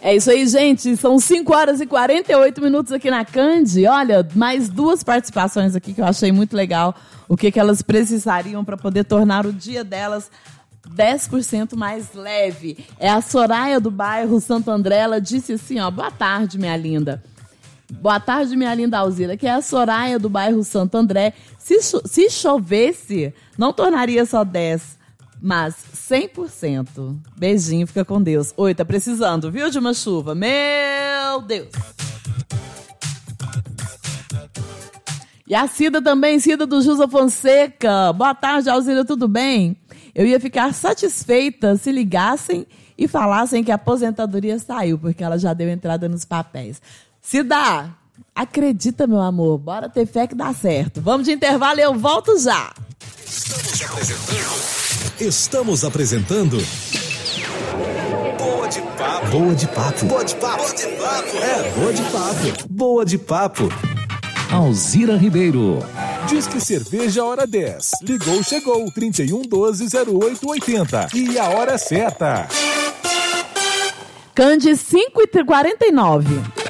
É isso aí, gente. São 5h48 aqui na Candi. Olha, mais 2 participações aqui que eu achei muito legal. O que elas precisariam para poder tornar o dia delas 10% mais leve. É a Soraya do bairro Santo André. Ela disse assim, ó: boa tarde, minha linda. Boa tarde, minha linda Alzira, que é a Soraya do bairro Santo André. Se chovesse, não tornaria só 10%, mas 100%. Beijinho, fica com Deus. Oi, tá precisando, viu, de uma chuva? Meu Deus. E a Cida também, Cida do Jusa Fonseca. Boa tarde, Alzira, tudo bem? Eu ia ficar satisfeita se ligassem e falassem que a aposentadoria saiu, porque ela já deu entrada nos papéis. Cida, acredita, meu amor, bora ter fé que dá certo. Vamos de intervalo e eu volto já. Estamos apresentando Boa de Papo. Boa de Papo. Boa de Papo. Boa de Papo. É, Boa de Papo. Boa de Papo. Alzira Ribeiro. Disque Cerveja Hora 10. Ligou, chegou. 3112-0880. E a hora certa. Candi 5h49.